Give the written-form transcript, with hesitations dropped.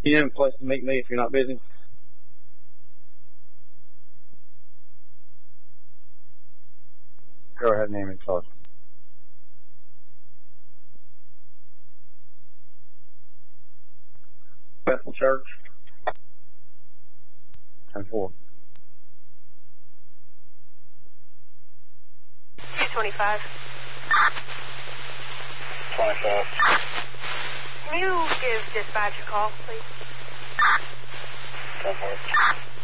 You have a place to meet me if you're not busy. Go ahead and name and close. Bethel Church. 10-4. 225. 25. Can you give dispatch a call, please? 10-4.